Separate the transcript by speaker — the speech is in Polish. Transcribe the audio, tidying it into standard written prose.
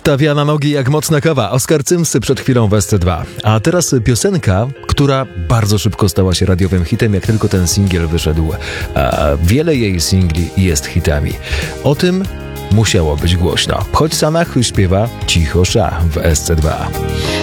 Speaker 1: Stawia na nogi jak mocna kawa. Oskar Cymsy przed chwilą w SC2. A teraz piosenka, która bardzo szybko stała się radiowym hitem, jak tylko ten singiel wyszedł. A wiele jej singli jest hitami. O tym musiało być głośno. Choć Sanach śpiewa Cicho Sza w SC2.